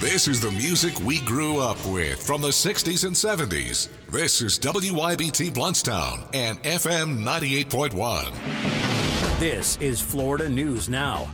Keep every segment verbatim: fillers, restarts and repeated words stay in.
This is the music we grew up with from the sixties and seventies. This is W Y B T Bluntstown and F M ninety-eight point one. This is Florida News Now.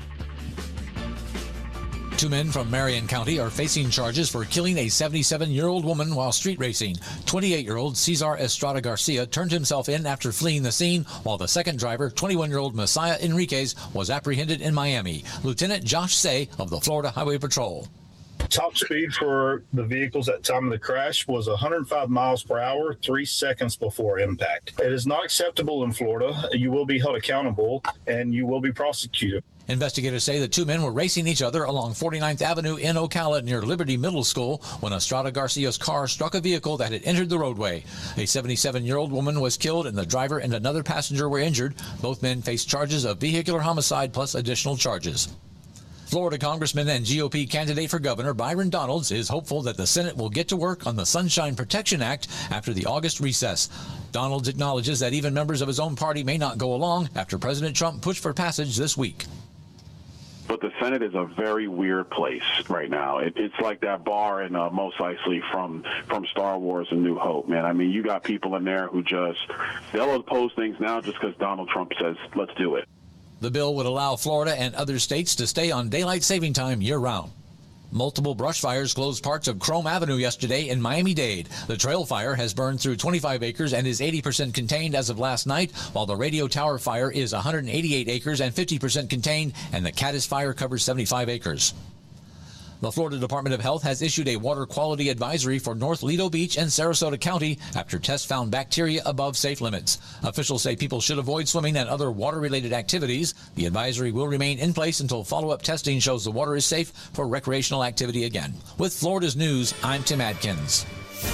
Two men from Marion County are facing charges for killing a seventy-seven-year-old woman while street racing. twenty-eight-year-old Cesar Estrada Garcia turned himself in after fleeing the scene, while the second driver, twenty-one-year-old Messiah Enriquez, was apprehended in Miami. Lieutenant Josh Say of the Florida Highway Patrol. Top speed for the vehicles at the time of the crash was one hundred five miles per hour, three seconds before impact. It is not acceptable in Florida. You will be held accountable and you will be prosecuted. Investigators say the two men were racing each other along forty-ninth Avenue in Ocala near Liberty Middle School when Estrada Garcia's car struck a vehicle that had entered the roadway. A seventy-seven-year-old woman was killed and the driver and another passenger were injured. Both men face charges of vehicular homicide plus additional charges. Florida Congressman and G O P candidate for governor Byron Donalds is hopeful that the Senate will get to work on the Sunshine Protection Act after the August recess. Donalds acknowledges that even members of his own party may not go along after President Trump pushed for passage this week. But the Senate is a very weird place right now. It, it's like that bar in uh, Mos Eisley from from Star Wars: A New Hope, man. I mean, you got people in there who just, they'll oppose things now just because Donald Trump says, let's do it. The bill would allow Florida and other states to stay on daylight saving time year-round. Multiple brush fires closed parts of Chrome Avenue yesterday in Miami-Dade. The trail fire has burned through twenty-five acres and is eighty percent contained as of last night, while the Radio Tower fire is one hundred eighty-eight acres and fifty percent contained, and the Caddis fire covers seventy-five acres. The Florida Department of Health has issued a water quality advisory for North Lido Beach and Sarasota County after tests found bacteria above safe limits. Officials say people should avoid swimming and other water-related activities. The advisory will remain in place until follow-up testing shows the water is safe for recreational activity again. With Florida's News, I'm Tim Adkins.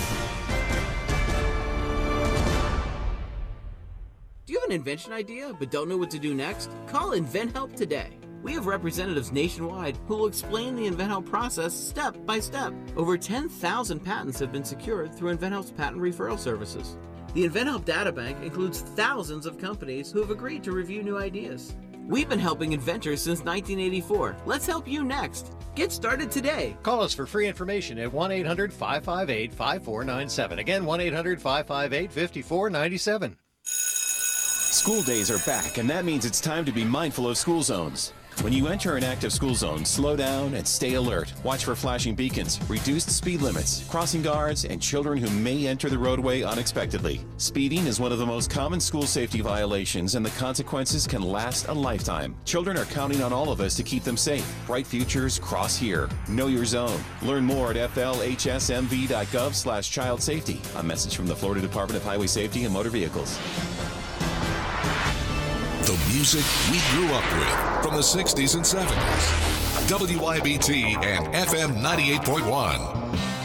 Do you have an invention idea but don't know what to do next? Call InventHelp today. We have representatives nationwide who will explain the InventHelp process step by step. Over ten thousand patents have been secured through InventHelp's patent referral services. The InventHelp databank includes thousands of companies who have agreed to review new ideas. We've been helping inventors since nineteen eighty-four. Let's help you next. Get started today. Call us for free information at one eight hundred five five eight five four nine seven. Again, one eight hundred five five eight five four nine seven. School days are back, and that means it's time to be mindful of school zones. When you enter an active school zone, slow down and stay alert. Watch for flashing beacons, reduced speed limits, crossing guards, and children who may enter the roadway unexpectedly. Speeding is one of the most common school safety violations, and the consequences can last a lifetime. Children are counting on all of us to keep them safe. Bright futures cross here. Know your zone. Learn more at f l h s m v dot gov slash child safety. A message from the Florida Department of Highway Safety and Motor Vehicles. The music we grew up with from the sixties and seventies. W Y B T and F M ninety-eight point one.